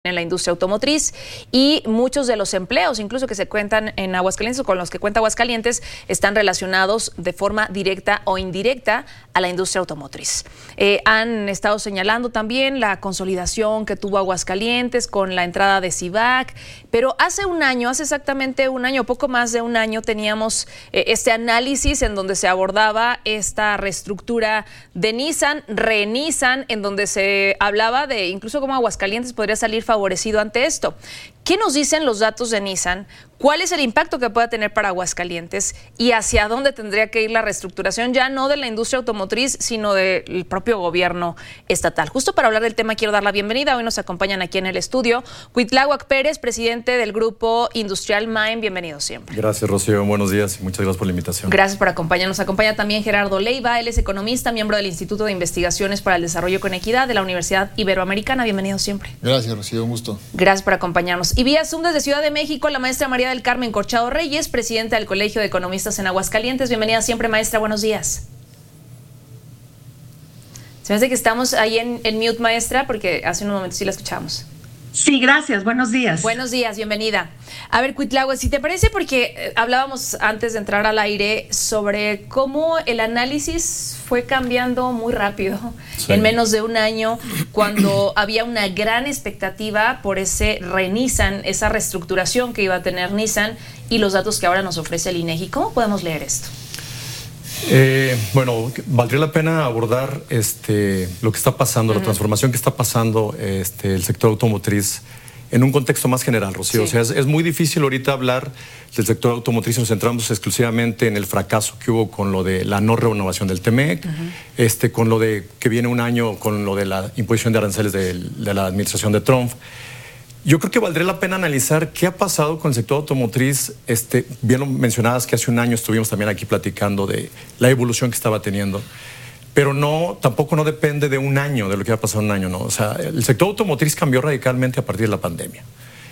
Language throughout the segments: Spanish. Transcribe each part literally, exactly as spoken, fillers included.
en la industria automotriz, y muchos de los empleos, incluso que se cuentan en Aguascalientes o con los que cuenta Aguascalientes, están relacionados de forma directa o indirecta a la industria automotriz. Eh, han estado señalando también la consolidación que tuvo Aguascalientes con la entrada de Civac, pero hace un año, hace exactamente un año, poco más de un año, teníamos eh, este análisis en donde se abordaba esta reestructura de Nissan, re-Nissan, en donde se hablaba de incluso cómo Aguascalientes podría salir favorecido ante esto. ¿Qué nos dicen los datos de Nissan? ¿Cuál es el impacto que pueda tener para Aguascalientes? ¿Y hacia dónde tendría que ir la reestructuración, ya no de la industria automotriz, sino del propio gobierno estatal? Justo para hablar del tema quiero dar la bienvenida. Hoy nos acompañan aquí en el estudio Cuitláhuac Pérez, presidente del Grupo Industrial MAEM. Bienvenido siempre. Gracias, Rocío. Buenos días y muchas gracias por la invitación. Gracias por acompañarnos. Nos acompaña también Gerardo Leiva. Él es economista, miembro del Instituto de Investigaciones para el Desarrollo con Equidad de la Universidad Iberoamericana. Bienvenido siempre. Gracias, Rocío. Un gusto. Gracias por acompañarnos. Y vía Zoom desde Ciudad de México, la maestra María del Carmen Corchado Reyes, presidenta del Colegio de Economistas en Aguascalientes. Bienvenida siempre, maestra. Buenos días. Se me hace que estamos ahí en, en mute, maestra, porque hace un momento sí la escuchamos. Sí, gracias. Buenos días. Buenos días, bienvenida. A ver, Cuitláhuac, si te parece, porque eh, hablábamos antes de entrar al aire sobre cómo el análisis fue cambiando muy rápido, sí, en menos de un año, cuando había una gran expectativa por ese re-Nissan, esa reestructuración que iba a tener Nissan y los datos que ahora nos ofrece el INEGI. ¿Cómo podemos leer esto? Eh, bueno, valdría la pena abordar este, lo que está pasando, uh-huh. la transformación que está pasando este, el sector automotriz en un contexto más general, Rocío. Sí. O sea, es, es muy difícil ahorita hablar del sector automotriz si nos centramos exclusivamente en el fracaso que hubo con lo de la no renovación del TEMEC, uh-huh. este, con lo de que viene un año con lo de la imposición de aranceles de, de la administración de Trump. Yo creo que valdría la pena analizar qué ha pasado con el sector automotriz. Este, bien lo mencionabas que hace un año estuvimos también aquí platicando de la evolución que estaba teniendo, pero no, tampoco no depende de un año, de lo que ha pasado un año, ¿no? O sea, el sector automotriz cambió radicalmente a partir de la pandemia.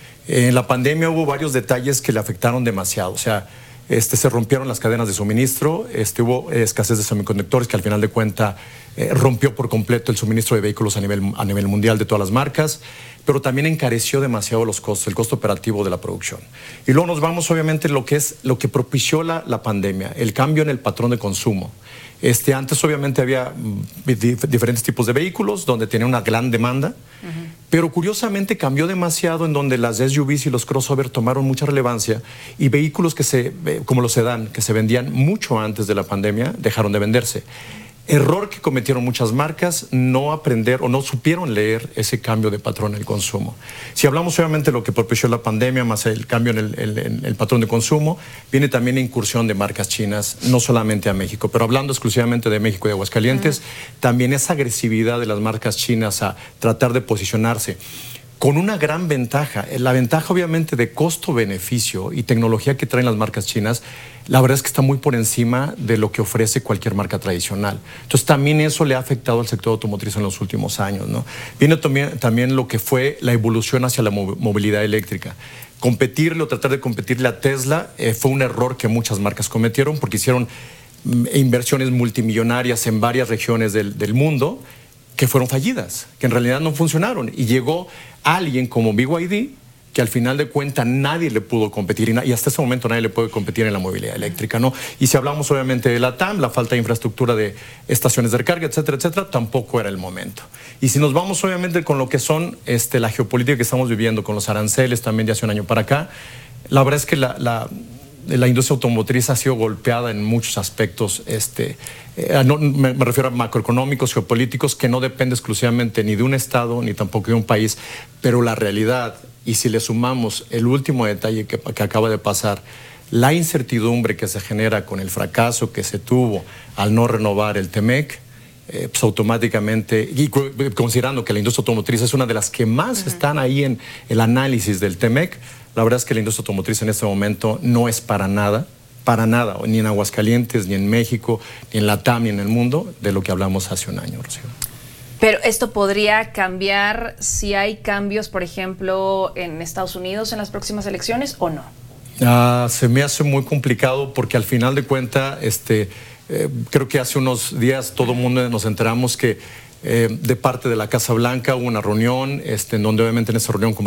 En la pandemia hubo varios detalles que le afectaron demasiado. O sea, este, se rompieron las cadenas de suministro, este, hubo escasez de semiconductores que al final de cuentas eh, rompió por completo el suministro de vehículos a nivel, a nivel mundial de todas las marcas, pero también encareció demasiado los costos, el costo operativo de la producción. Y luego nos vamos obviamente a lo que es lo que propició la, la pandemia, el cambio en el patrón de consumo. Este, antes obviamente había dif diferentes tipos de vehículos donde tenía una gran demanda, uh-huh. pero curiosamente cambió demasiado en donde las S U Vs y los crossover tomaron mucha relevancia y vehículos que se, como los sedán, que se vendían mucho antes de la pandemia, dejaron de venderse. Error que cometieron muchas marcas, no aprender o no supieron leer ese cambio de patrón en el consumo. Si hablamos obviamente de lo que propició la pandemia, más el cambio en el, el, el, el patrón de consumo, viene también la incursión de marcas chinas, no solamente a México, pero hablando exclusivamente de México y de Aguascalientes, uh-huh. también esa agresividad de las marcas chinas a tratar de posicionarse con una gran ventaja. La ventaja obviamente de costo-beneficio y tecnología que traen las marcas chinas, la verdad es que está muy por encima de lo que ofrece cualquier marca tradicional. Entonces también eso le ha afectado al sector automotriz en los últimos años, ¿no? Viene también, también lo que fue la evolución hacia la movilidad eléctrica. Competirle o tratar de competirle a Tesla eh, fue un error que muchas marcas cometieron porque hicieron mm, inversiones multimillonarias en varias regiones del, del mundo que fueron fallidas, que en realidad no funcionaron. Y llegó alguien como B Y D, que al final de cuentas nadie le pudo competir, y hasta ese momento nadie le puede competir en la movilidad eléctrica, ¿no? Y si hablamos obviamente de la T A M, la falta de infraestructura de estaciones de recarga, etcétera, etcétera, tampoco era el momento. Y si nos vamos obviamente con lo que son este, la geopolítica que estamos viviendo, con los aranceles también de hace un año para acá, la verdad es que la... la la industria automotriz ha sido golpeada en muchos aspectos, este, eh, no, me, me refiero a macroeconómicos, geopolíticos, que no depende exclusivamente ni de un estado ni tampoco de un país, pero la realidad, y si le sumamos el último detalle que, que acaba de pasar, la incertidumbre que se genera con el fracaso que se tuvo al no renovar el TEMEC, eh, pues automáticamente, y considerando que la industria automotriz es una de las que más uh-huh. están ahí en el análisis del TEMEC, la verdad es que la industria automotriz en este momento no es para nada, para nada, ni en Aguascalientes, ni en México, ni en la T A M, ni en el mundo, de lo que hablamos hace un año, Rocío. Pero esto podría cambiar si hay cambios, por ejemplo, en Estados Unidos en las próximas elecciones, ¿o no? Ah, se me hace muy complicado porque al final de cuentas, este, eh, creo que hace unos días todo el mundo nos enteramos que eh, de parte de la Casa Blanca hubo una reunión, este, en donde obviamente en esa reunión con